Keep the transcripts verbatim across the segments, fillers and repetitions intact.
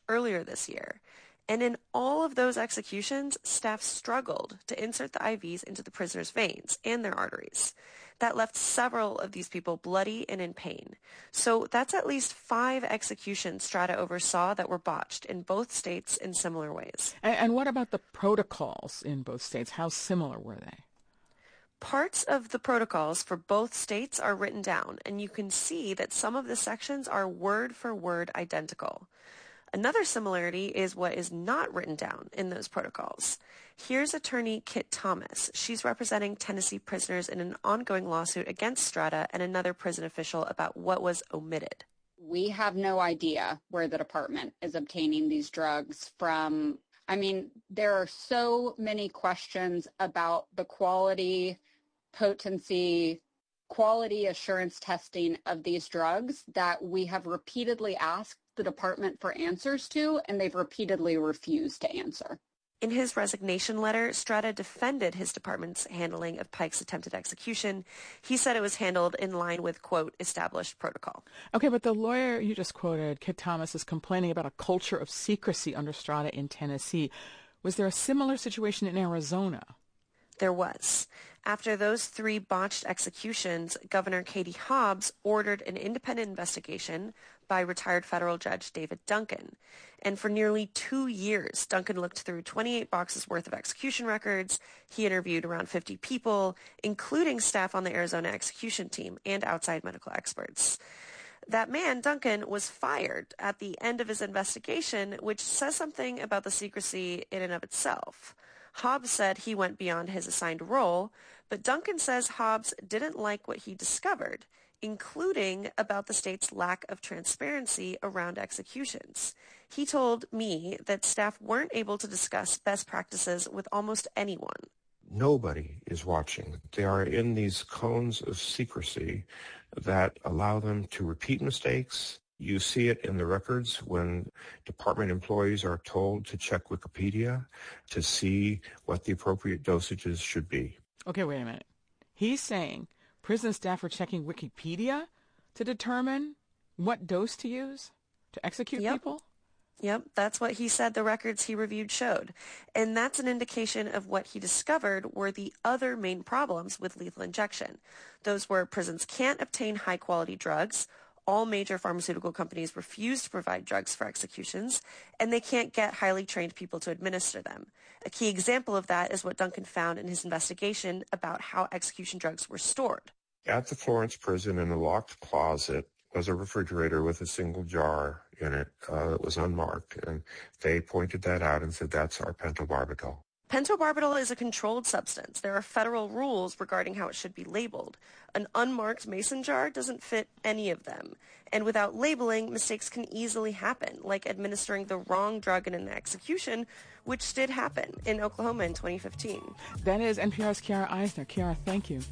earlier this year. And in all of those executions, staff struggled to insert the I Vs into the prisoners' veins and their arteries. That left several of these people bloody and in pain. So that's at least five executions Strata oversaw that were botched in both states in similar ways. And, and what about the protocols in both states? How similar were they? Parts of the protocols for both states are written down, and you can see that some of the sections are word for word identical. Another similarity is what is not written down in those protocols. Here's attorney Kit Thomas. She's representing Tennessee prisoners in an ongoing lawsuit against Strata and another prison official about what was omitted. We have no idea where the department is obtaining these drugs from. I mean, there are so many questions about the quality, potency, quality assurance testing of these drugs that we have repeatedly asked the department for answers to, and they've repeatedly refused to answer. In his resignation letter, Strata defended his department's handling of Pike's attempted execution. He said it was handled in line with, quote, established protocol. Okay, but the lawyer you just quoted, Kit Thomas, is complaining about a culture of secrecy under Strata in Tennessee. Was there a similar situation in Arizona? There was. After those three botched executions, Governor Katie Hobbs ordered an independent investigation by retired federal judge David Duncan. And for nearly two years, Duncan looked through twenty-eight boxes worth of execution records. He interviewed around fifty people, including staff on the Arizona execution team and outside medical experts. That man, Duncan, was fired at the end of his investigation, which says something about the secrecy in and of itself. Hobbs said he went beyond his assigned role, but Duncan says Hobbs didn't like what he discovered, including about the state's lack of transparency around executions. He told me that staff weren't able to discuss best practices with almost anyone. Nobody is watching. They are in these cones of secrecy that allow them to repeat mistakes. You see it in the records when department employees are told to check Wikipedia to see what the appropriate dosages should be. Okay, wait a minute. He's saying prison staff are checking Wikipedia to determine what dose to use to execute yep. people? Yep, that's what he said the records he reviewed showed. And that's an indication of what he discovered were the other main problems with lethal injection. Those were prisons can't obtain high-quality drugs, all major pharmaceutical companies refuse to provide drugs for executions, and they can't get highly trained people to administer them. A key example of that is what Duncan found in his investigation about how execution drugs were stored. At the Florence prison, in a locked closet, was a refrigerator with a single jar in it uh, that was unmarked, and they pointed that out and said, that's our pentobarbital. Pentobarbital is a controlled substance. There are federal rules regarding how it should be labeled. An unmarked mason jar doesn't fit any of them. And without labeling, mistakes can easily happen, like administering the wrong drug in an execution, which did happen in Oklahoma in twenty fifteen. That is N P R's Kiara Eisner. Kiara, thank you.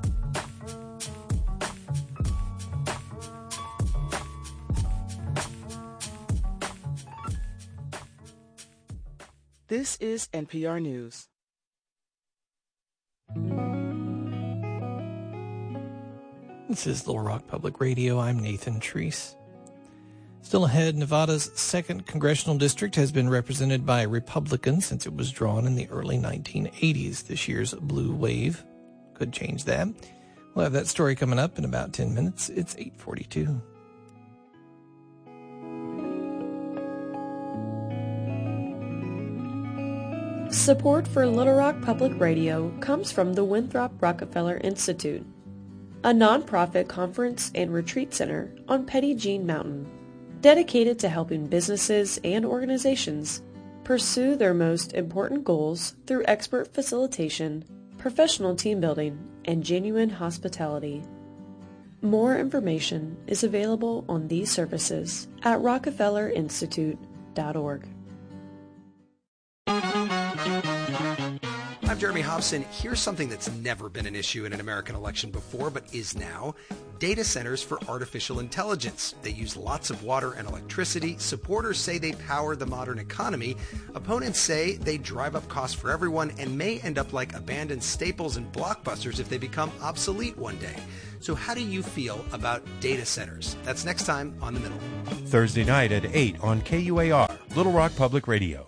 This is N P R News. This is Little Rock Public Radio. I'm Nathan Treese. Still ahead, Nevada's second congressional district has been represented by Republicans since it was drawn in the early nineteen eighties. This year's blue wave could change that. We'll have that story coming up in about ten minutes. It's eight forty-two. Support for Little Rock Public Radio comes from the Winthrop Rockefeller Institute, a nonprofit conference and retreat center on Petit Jean Mountain, dedicated to helping businesses and organizations pursue their most important goals through expert facilitation, professional team building, and genuine hospitality. More information is available on these services at rockefeller institute dot org. I'm Jeremy Hobson. Here's something that's never been an issue in an American election before, but is now. Data centers for artificial intelligence. They use lots of water and electricity. Supporters say they power the modern economy. Opponents say they drive up costs for everyone and may end up like abandoned Staples and Blockbusters if they become obsolete one day. So how do you feel about data centers? That's next time on The Middle. Thursday night at eight on K U A R, Little Rock Public Radio.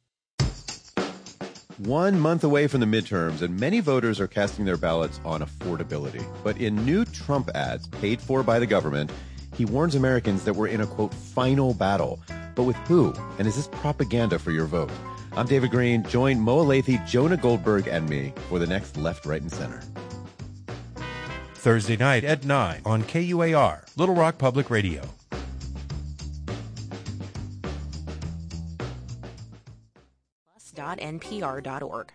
One month away from the midterms, and many voters are casting their ballots on affordability. But in new Trump ads paid for by the government, he warns Americans that we're in a, quote, final battle. But with who? And is this propaganda for your vote? I'm David Green. Join Moa Lathy, Jonah Goldberg, and me for the next Left, Right, and Center. Thursday night at nine on K U A R, Little Rock Public Radio. plus dot n p r dot org.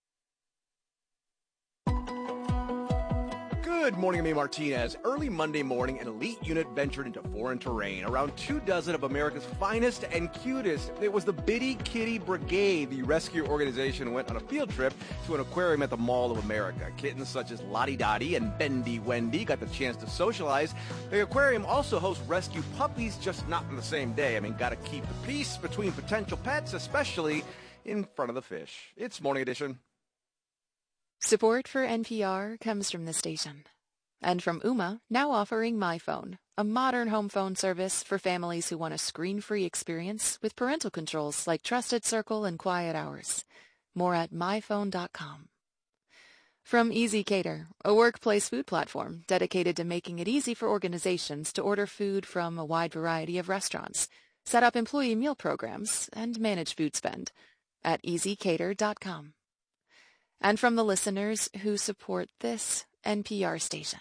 Good morning, I'm A. Martinez. Early Monday morning, an elite unit ventured into foreign terrain. Around two dozen of America's finest and cutest. It was the Bitty Kitty Brigade. The rescue organization went on a field trip to an aquarium at the Mall of America. Kittens such as Lottie Dottie and Bendy Wendy got the chance to socialize. The aquarium also hosts rescue puppies, just not on the same day. I mean, gotta keep the peace between potential pets, especially in front of the fish. It's Morning Edition. Support for N P R comes from the station. And from Ooma, now offering MyPhone, a modern home phone service for families who want a screen-free experience with parental controls like Trusted Circle and Quiet Hours. More at my phone dot com. From Easy Cater, a workplace food platform dedicated to making it easy for organizations to order food from a wide variety of restaurants, set up employee meal programs, and manage food spend at easy cater dot com. And from the listeners who support this N P R station.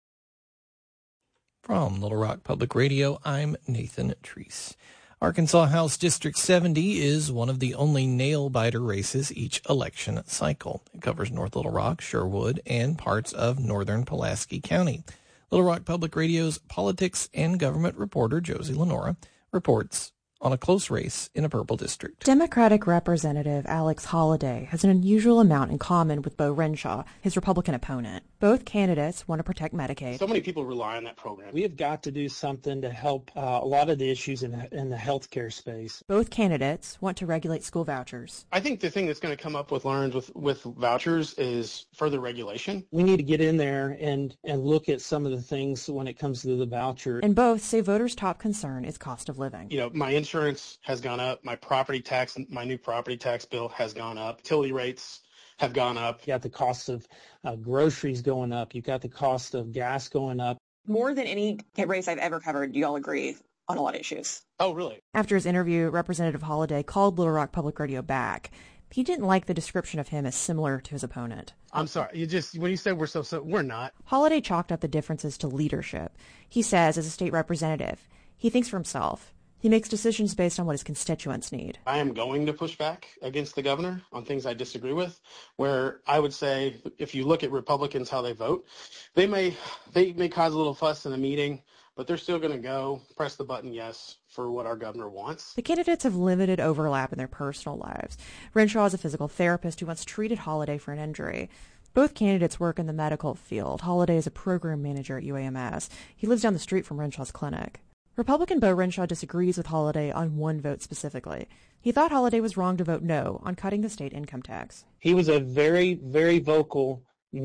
From Little Rock Public Radio, I'm Nathan Treese. Arkansas House District seventy is one of the only nail-biter races each election cycle. It covers North Little Rock, Sherwood, and parts of northern Pulaski County. Little Rock Public Radio's politics and government reporter, Josie Lenora, reports on a close race in a purple district. Democratic Representative Alex Holliday has an unusual amount in common with Bo Renshaw, his Republican opponent. Both candidates want to protect Medicaid. So many people rely on that program. We have got to do something to help uh, a lot of the issues in, in the healthcare space. Both candidates want to regulate school vouchers. I think the thing that's going to come up with learns with, with vouchers is further regulation. We need to get in there and, and look at some of the things when it comes to the voucher. And both say voters' top concern is cost of living. You know, my insurance has gone up. My property tax, my new property tax bill has gone up. Utility rates have gone up. You got the cost of uh, groceries going up. You got the cost of gas going up. More than any race I've ever covered, do y'all agree on a lot of issues? Oh, really? After his interview, Representative Holliday called Little Rock Public Radio back. He didn't like the description of him as similar to his opponent. I'm sorry. You just, when you said we're so, so, we're not. Holliday chalked up the differences to leadership. He says, as a state representative, he thinks for himself. He makes decisions based on what his constituents need. I am going to push back against the governor on things I disagree with, where I would say if you look at Republicans, how they vote, they may they may cause a little fuss in a meeting, but they're still going to go press the button yes for what our governor wants. The candidates have limited overlap in their personal lives. Renshaw is a physical therapist who once treated Holliday for an injury. Both candidates work in the medical field. Holliday is a program manager at U A M S. He lives down the street from Renshaw's clinic. Republican Bo Renshaw disagrees with Holliday on one vote specifically. He thought Holliday was wrong to vote no on cutting the state income tax. He was a very, very vocal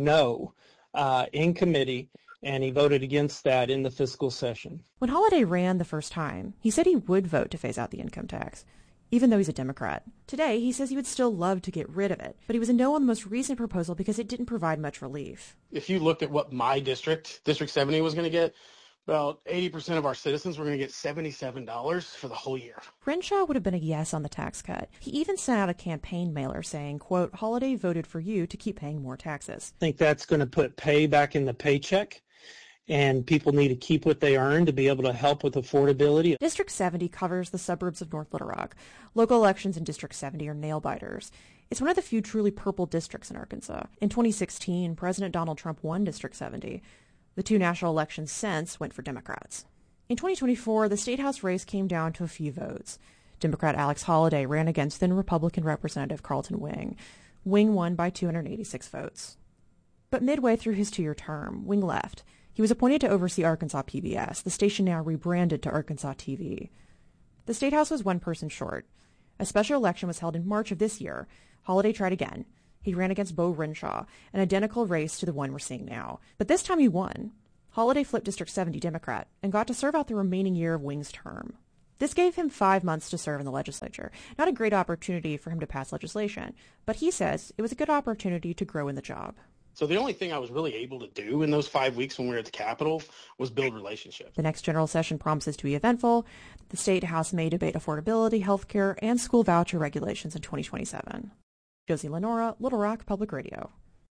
no uh, in committee, and he voted against that in the fiscal session. When Holliday ran the first time, he said he would vote to phase out the income tax, even though he's a Democrat. Today, he says he would still love to get rid of it, but he was a no on the most recent proposal because it didn't provide much relief. If you looked at what my district, District seventy, was going to get, about eighty percent of our citizens were going to get seventy-seven dollars for the whole year. Renshaw would have been a yes on the tax cut. He even sent out a campaign mailer saying, quote, Holliday voted for you to keep paying more taxes. I think that's going to put pay back in the paycheck, and people need to keep what they earn to be able to help with affordability. District seventy covers the suburbs of North Little Rock. Local elections in District seventy are nail-biters. It's one of the few truly purple districts in Arkansas. In twenty sixteen, President Donald Trump won District seventy. The two national elections since went for Democrats. In twenty twenty-four, the State House race came down to a few votes. Democrat Alex Holliday ran against then Republican Representative Carlton Wing. Wing won by two hundred eighty-six votes. But midway through his two-year term, Wing left. He was appointed to oversee Arkansas P B S, the station now rebranded to Arkansas T V. The State House was one person short. A special election was held in March of this year. Holliday tried again. He ran against Bo Renshaw, an identical race to the one we're seeing now. But this time he won. Holliday flipped District seventy Democrat and got to serve out the remaining year of Wing's term. This gave him five months to serve in the legislature. Not a great opportunity for him to pass legislation, but he says it was a good opportunity to grow in the job. So the only thing I was really able to do in those five weeks when we were at the Capitol was build relationships. The next general session promises to be eventful. The State House may debate affordability, health care, and school voucher regulations in twenty twenty-seven. Josie Lenora, Little Rock Public Radio.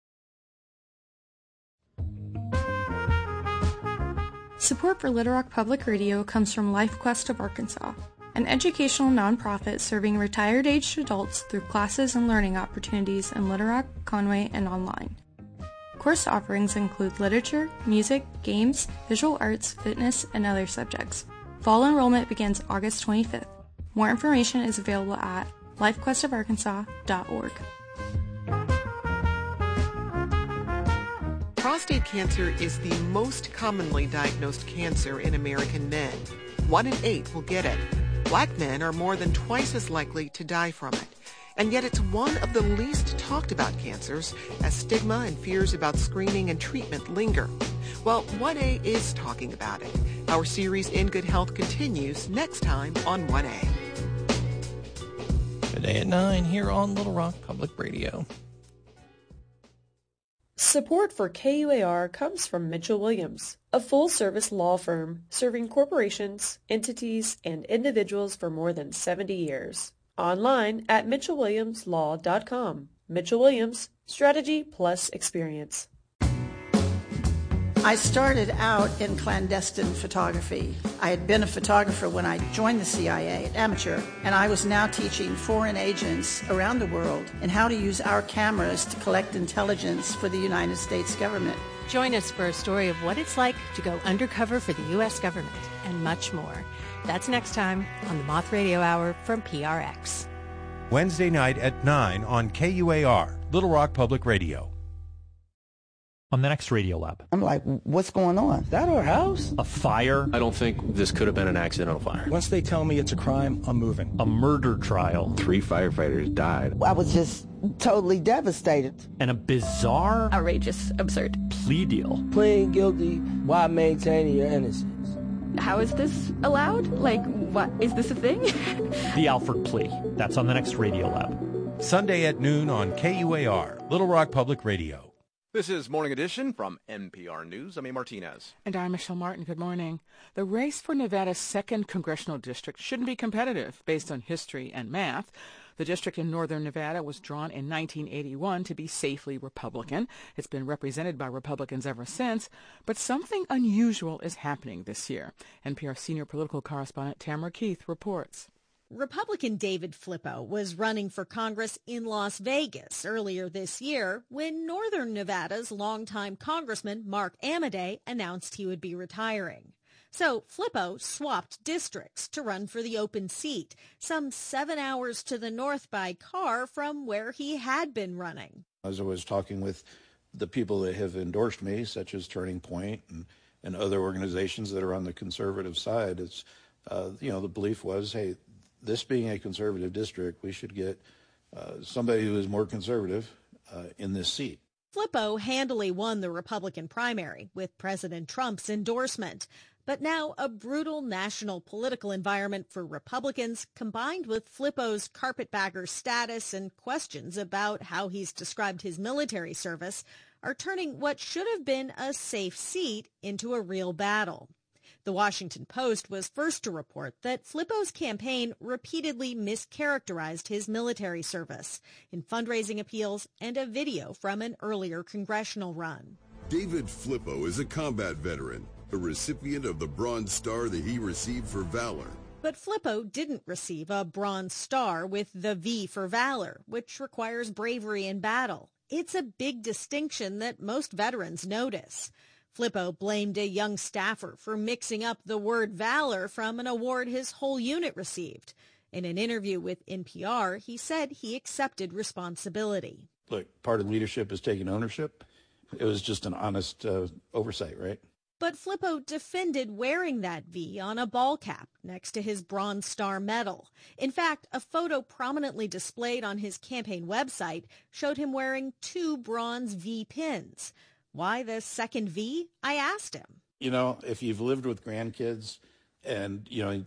Support for Little Rock Public Radio comes from LifeQuest of Arkansas, an educational nonprofit serving retired-aged adults through classes and learning opportunities in Little Rock, Conway, and online. Course offerings include literature, music, games, visual arts, fitness, and other subjects. Fall enrollment begins August twenty-fifth. More information is available at life quest of arkansas dot org. Prostate cancer is the most commonly diagnosed cancer in American men. One in eight will get it. Black men are more than twice as likely to die from it. And yet it's one of the least talked about cancers, as stigma and fears about screening and treatment linger. Well, one A is talking about it. Our series In Good Health continues next time on one A. Today at nine here on Little Rock Public Radio. Support for K U A R comes from Mitchell Williams, a full-service law firm serving corporations, entities, and individuals for more than seventy years. Online at mitchell williams law dot com. Mitchell Williams, strategy plus experience. I started out in clandestine photography. I had been a photographer when I joined the C I A, amateur, and I was now teaching foreign agents around the world in how to use our cameras to collect intelligence for the United States government. Join us for a story of what it's like to go undercover for the U S government and much more. That's next time on the Moth Radio Hour from P R X. Wednesday night at nine on K U A R, Little Rock Public Radio. On the next Radio Lab. I'm like, what's going on? Is that our house? A fire? I don't think this could have been an accidental fire. Once they tell me it's a crime, I'm moving. A murder trial. Three firefighters died. I was just totally devastated. And a bizarre, outrageous, absurd plea deal. Pleading guilty while maintaining your innocence. How is this allowed? Like, what? Is this a thing? The Alford plea. That's on the next Radio Lab. Sunday at noon on K U A R, Little Rock Public Radio. This is Morning Edition from N P R News. I'm A. Martinez. And I'm Michelle Martin. Good morning. The race for Nevada's second congressional district shouldn't be competitive based on history and math. The district in northern Nevada was drawn in nineteen eighty-one to be safely Republican. It's been represented by Republicans ever since, but something unusual is happening this year. N P R senior political correspondent Tamara Keith reports. Republican David Flippo was running for Congress in Las Vegas earlier this year when northern Nevada's longtime Congressman Mark Amodei announced he would be retiring. So Flippo swapped districts to run for the open seat, some seven hours to the north by car from where he had been running. As I was talking with the people that have endorsed me, such as Turning Point and, and other organizations that are on the conservative side, it's, uh, you know, the belief was, hey, this being a conservative district, we should get uh, somebody who is more conservative uh, in this seat. Flippo handily won the Republican primary with President Trump's endorsement. But now a brutal national political environment for Republicans, combined with Flippo's carpetbagger status and questions about how he's described his military service, are turning what should have been a safe seat into a real battle. The Washington Post was first to report that Flippo's campaign repeatedly mischaracterized his military service in fundraising appeals and a video from an earlier congressional run. David Flippo is a combat veteran, a recipient of the Bronze Star that he received for valor. But Flippo didn't receive a Bronze Star with the V for valor, which requires bravery in battle. It's a big distinction that most veterans notice. Flippo blamed a young staffer for mixing up the word valor from an award his whole unit received. In an interview with N P R, he said he accepted responsibility. look, part of leadership is taking ownership. It was just an honest uh, oversight, right? But Flippo defended wearing that V on a ball cap next to his Bronze Star medal. In fact, a photo prominently displayed on his campaign website showed him wearing two bronze V pins. Why the second V? I asked him. You know, if you've lived with grandkids and, you know,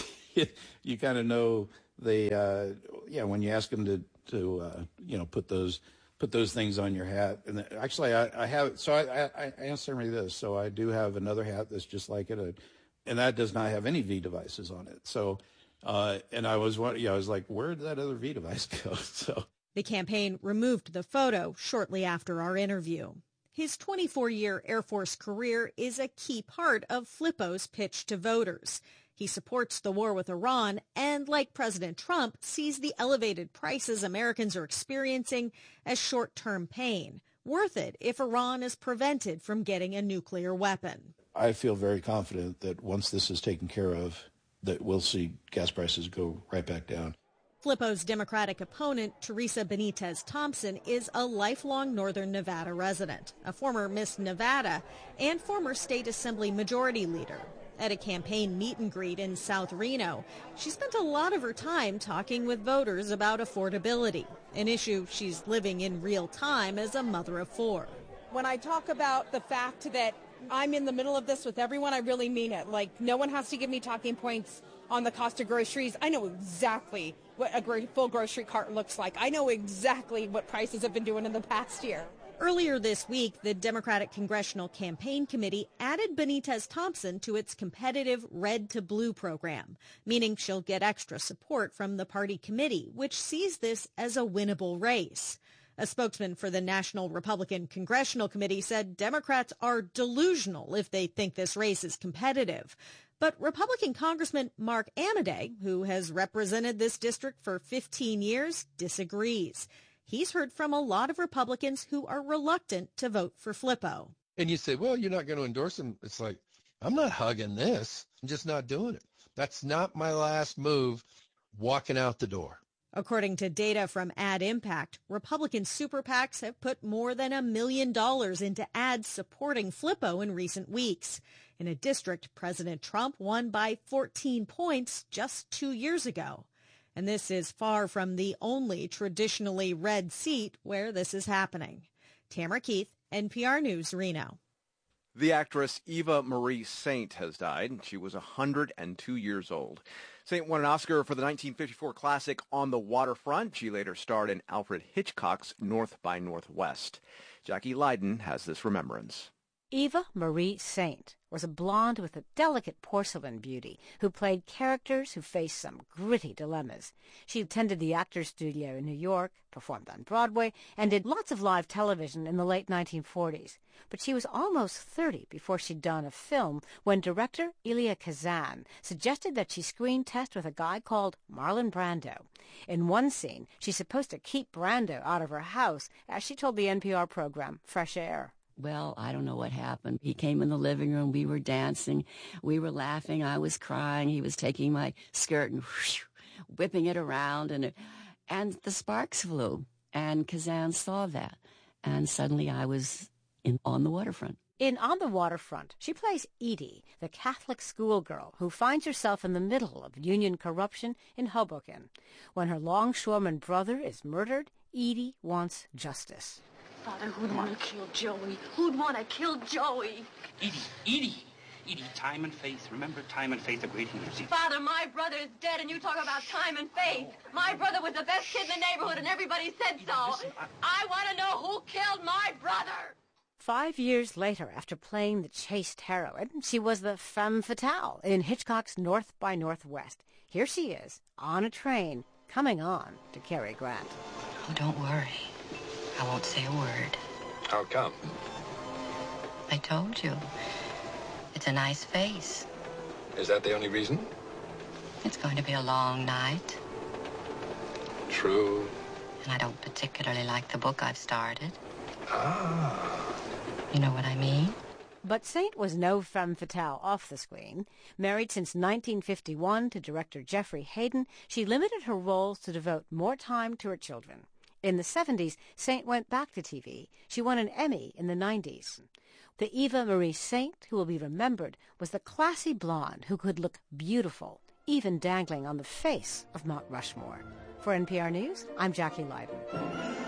you kind of know they, uh, yeah, when you ask them to, to uh, you know, put those put those things on your hat. And actually, I, I have, so I, I, I answer me this. So I do have another hat that's just like it, and that does not have any V devices on it. So, uh, and I was, yeah, I was like, where did that other V device go? So the campaign removed the photo shortly after our interview. His twenty-four-year Air Force career is a key part of Flippo's pitch to voters. He supports the war with Iran and, like President Trump, sees the elevated prices Americans are experiencing as short-term pain, worth it if Iran is prevented from getting a nuclear weapon. I feel very confident that once this is taken care of, that we'll see gas prices go right back down. Flippo's Democratic opponent, Teresa Benitez Thompson, is a lifelong Northern Nevada resident, a former Miss Nevada, and former State Assembly Majority Leader. At a campaign meet and greet in South Reno, she spent a lot of her time talking with voters about affordability, an issue she's living in real time as a mother of four. When I talk about the fact that I'm in the middle of this with everyone, I really mean it. Like, no one has to give me talking points on the cost of groceries. I know exactly what a full grocery cart looks like. I know exactly what prices have been doing in the past year. Earlier this week, the Democratic Congressional Campaign Committee added Benitez Thompson to its competitive Red to Blue program, meaning she'll get extra support from the party committee, which sees this as a winnable race. A spokesman for the National Republican Congressional Committee said Democrats are delusional if they think this race is competitive. But Republican Congressman Mark Amodei, who has represented this district for fifteen years, disagrees. He's heard from a lot of Republicans who are reluctant to vote for Flippo. And you say, well, you're not going to endorse him. It's like, I'm not hugging this. I'm just not doing it. That's not my last move walking out the door. According to data from Ad Impact, Republican super PACs have put more than a million dollars into ads supporting Flippo in recent weeks, in a district President Trump won by fourteen points just two years ago. And this is far from the only traditionally red seat where this is happening. Tamara Keith, N P R News, Reno. The actress Eva Marie Saint has died. She was one hundred two years old. Saint won an Oscar for the nineteen fifty-four classic On the Waterfront. She later starred in Alfred Hitchcock's North by Northwest. Jackie Leiden has this remembrance. Eva Marie Saint was a blonde with a delicate porcelain beauty who played characters who faced some gritty dilemmas. She attended the Actors Studio in New York, performed on Broadway, and did lots of live television in the late nineteen forties. But she was almost thirty before she'd done a film when director Elia Kazan suggested that she screen test with a guy called Marlon Brando. In one scene, she's supposed to keep Brando out of her house, as she told the N P R program Fresh Air. Well, I don't know what happened. He came in the living room. We were dancing. We were laughing. I was crying. He was taking my skirt and whoosh, whipping it around. And, it, and the sparks flew. And Kazan saw that. And suddenly I was in On the Waterfront. In On the Waterfront, she plays Edie, the Catholic schoolgirl who finds herself in the middle of union corruption in Hoboken. When her longshoreman brother is murdered, Edie wants justice. Father, who'd want to kill Joey? Who'd want to kill Joey? Edie, Edie, Edie, time and faith. Remember time and faith, a great healer. Father, my brother is dead, and you talk about time and faith. My brother was the best kid in the neighborhood, and everybody said Edie, so. listen, I... I want to know who killed my brother. Five years later, after playing the chaste heroine, she was the femme fatale in Hitchcock's North by Northwest. Here she is, on a train, coming on to Cary Grant. Oh, don't worry. I won't say a word. How come? I told you. It's a nice face. Is that the only reason? It's going to be a long night. True. And I don't particularly like the book I've started. Ah. You know what I mean? But Saint was no femme fatale off the screen. Married since nineteen fifty-one to director Jeffrey Hayden, she limited her roles to devote more time to her children. In the seventies, Saint went back to T V. She won an Emmy in the nineties. The Eva Marie Saint who will be remembered was the classy blonde who could look beautiful, even dangling on the face of Mount Rushmore. For N P R News, I'm Jackie Leiden.